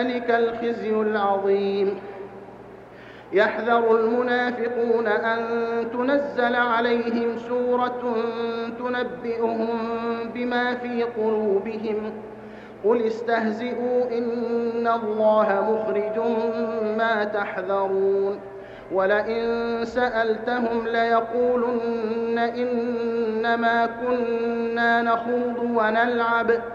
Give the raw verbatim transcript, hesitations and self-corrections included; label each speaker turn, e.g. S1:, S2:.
S1: ذلك الخزي العظيم. يحذر المنافقون أن تنزل عليهم سورة تنبئهم بما في قلوبهم قل استهزئوا إن الله مخرج ما تحذرون ولئن سألتهم ليقولن إنما كنا نخوض ونلعب